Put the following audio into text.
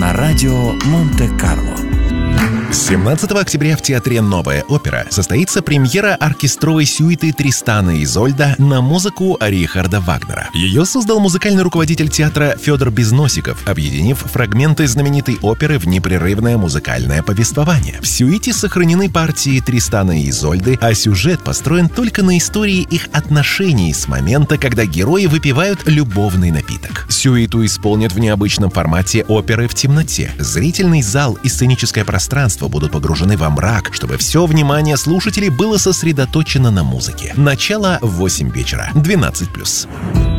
на радио Монте-Карло. 17 октября в Театре «Новая опера» состоится премьера оркестровой сюиты «Тристана и Изольда» на музыку Рихарда Вагнера. Ее создал музыкальный руководитель театра Федор Безносиков, объединив фрагменты знаменитой оперы в непрерывное музыкальное повествование. В сюите сохранены партии Тристана и Изольды, а сюжет построен только на истории их отношений с момента, когда герои выпивают любовный напиток. Сюиту исполнят в необычном формате оперы в темноте. Зрительный зал и сценическое пространство будут погружены во мрак, чтобы все внимание слушателей было сосредоточено на музыке. Начало в 8 вечера. 12+.